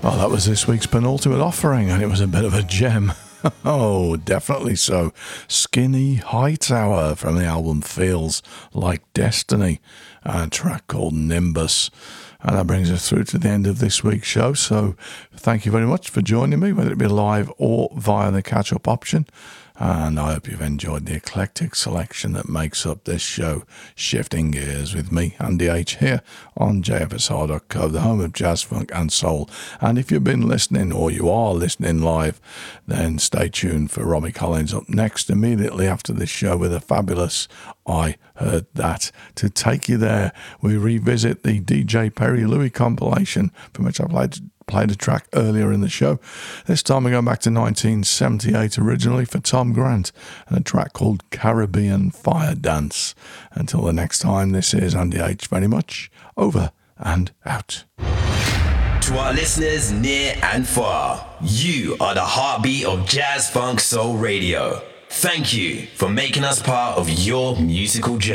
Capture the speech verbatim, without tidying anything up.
Well, that was this week's penultimate offering, and it was a bit of a gem. Oh, definitely so. Skinny Hightower from the album Feels Like Destiny, a track called Nimbus. And that brings us through to the end of this week's show. So thank you very much for joining me, whether it be live or via the catch-up option. And I hope you've enjoyed the eclectic selection that makes up this show, Shifting Gears, with me, Andy H, here on j f s r dot co, the home of jazz, funk and soul. And if you've been listening, or you are listening live, then stay tuned for Robbie Collins up next, immediately after this show, with a fabulous I Heard That. To take you there, we revisit the D J Perry Louie compilation, from which I played played a track earlier in the show. This time we're going back to nineteen seventy-eight, originally for Tom Grant, and a track called Caribbean Fire Dance. Until the next time, this is Andy H very much over and out. To our listeners near and far, you are the heartbeat of Jazz Funk Soul Radio. Thank you for making us part of your musical journey.